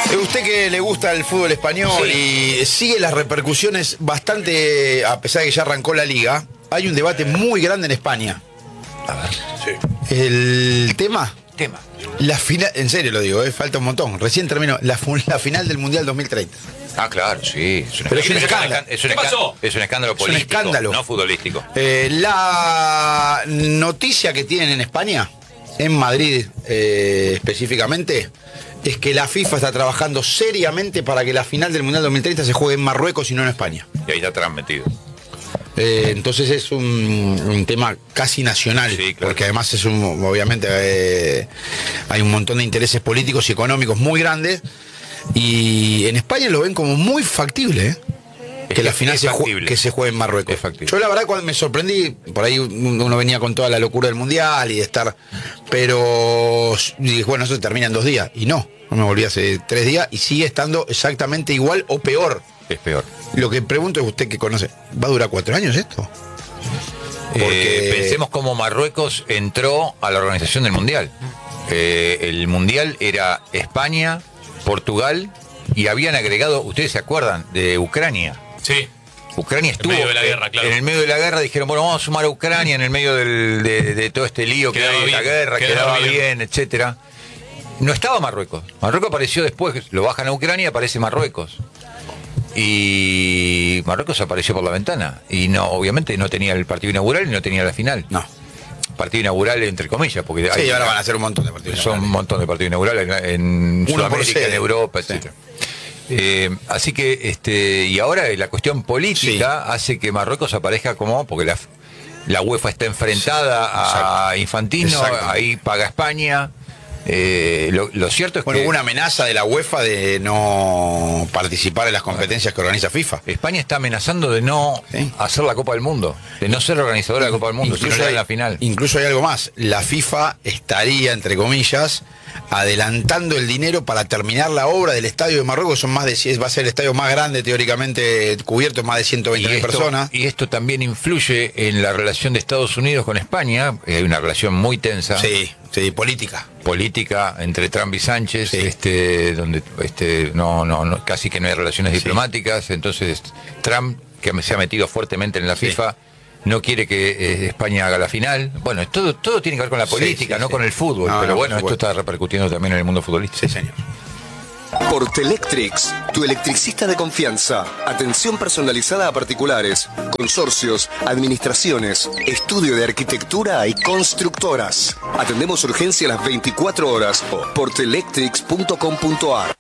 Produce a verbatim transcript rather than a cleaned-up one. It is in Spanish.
Usted que le gusta el fútbol español sí. y sigue las repercusiones bastante, a pesar de que ya arrancó la liga, hay un debate muy grande en España. A ver. Sí. El tema. Tema. La final, en serio lo digo, eh, falta un montón. Recién terminó la, la final del Mundial dos mil treinta. Ah, claro, sí. Es un Pero es un escándalo. escándalo. Es un ¿Qué pasó? Es un escándalo político, es un escándalo. No futbolístico. Eh, la noticia que tienen en España, en Madrid eh, específicamente, es que la FIFA está trabajando seriamente para que la final del Mundial dos mil treinta se juegue en Marruecos y no en España. Y ahí está Trump metido. Eh, entonces es un, un tema casi nacional, sí, claro. Porque además es un, obviamente eh, hay un montón de intereses políticos y económicos muy grandes, y en España lo ven como muy factible, ¿eh? Que, que la final se juegue, que se juegue en Marruecos. Yo la verdad cuando me sorprendí, por ahí uno venía con toda la locura del Mundial y de estar, pero dije, bueno, eso termina en dos días, y no, no me volví hace tres días y sigue estando exactamente igual o peor. Es peor. Lo que pregunto es, usted que conoce, ¿va a durar cuatro años esto? Porque... Eh, pensemos cómo Marruecos entró a la organización del Mundial. Eh, el Mundial era España, Portugal, y habían agregado, ¿ustedes se acuerdan? De Ucrania. Sí. Ucrania estuvo en, medio de la guerra, claro. en el medio de la guerra, dijeron, bueno, vamos a sumar a Ucrania en el medio del, de, de todo este lío que hay de la guerra, quedaba, quedaba bien, bien etcétera. No estaba Marruecos. Marruecos apareció después, lo bajan a Ucrania y aparece Marruecos. Y Marruecos apareció por la ventana. Y no, obviamente no tenía el partido inaugural y no tenía la final. No. Partido inaugural entre comillas, porque sí, hay, ahora van a hacer un montón de partidos son un montón de partidos inaugurales en, en Sudamérica, en Europa, sí. etcétera. Eh, así que este y ahora la cuestión política sí. hace que Marruecos aparezca como, porque la, la UEFA está enfrentada sí. a Infantino, exacto. Ahí paga España. Eh, lo, lo cierto es bueno, que hubo una amenaza de la UEFA de no participar en las competencias que organiza FIFA. España está amenazando de no ¿sí? hacer la Copa del Mundo, de no ser organizadora de la Copa del Mundo, incluso si no hay, en la final. Incluso hay algo más, la FIFA estaría, entre comillas, adelantando el dinero para terminar la obra del estadio de Marruecos. Son más de va a ser el estadio más grande teóricamente cubierto, más de ciento veinte mil personas. Y esto también influye en la relación de Estados Unidos con España. Hay una relación muy tensa. Sí, sí, política. Política entre Trump y Sánchez, sí. este, donde este, no, no, no, casi que no hay relaciones sí. diplomáticas. Entonces Trump, que se ha metido fuertemente en la FIFA, sí. no quiere que eh, España haga la final. Bueno, todo, todo tiene que ver con la política, sí, sí, no sí. con el fútbol. No, pero no, bueno, esto está repercutiendo también en el mundo futbolístico. Sí, señor. Portelectrics, tu electricista de confianza. Atención personalizada a particulares, consorcios, administraciones, estudio de arquitectura y constructoras. Atendemos urgencia a las veinticuatro horas. portelectrics punto com punto ar.